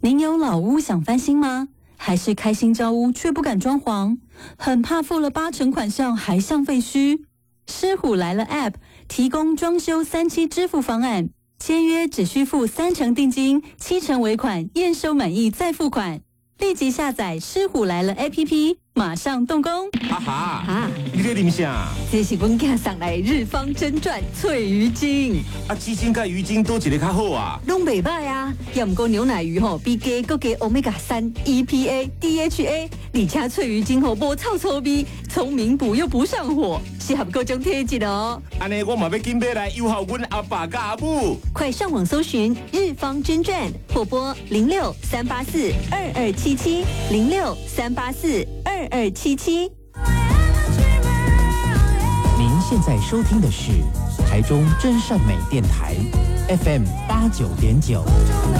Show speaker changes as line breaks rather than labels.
您有老屋想翻新吗？还是开新招屋却不敢装潢？很怕付了80%款项还像废墟？狮虎来了 App 提供装修3期支付方案，签约只需付30%定金，7成尾款，验收满意再付款。立即下载狮虎来了 APP， 马上动工。
哈哈，你在啉啥？
这是阮囝送来日方真传翠鱼精。
鸡精甲鱼精都一个较好啊？
拢袂歹啊，要毋过牛奶鱼比鸡佮加 Omega-3、EPA、DHA， 而且翠鱼精无臭臭味，聪明补又不上火，适合各种体质哦。
安尼我嘛要紧买来诱惑阮阿爸甲阿母。
快上网搜寻日方真传，或拨06-384-2277，06-384-2277。
您现在收听的是台中真善美电台 FM 89.9。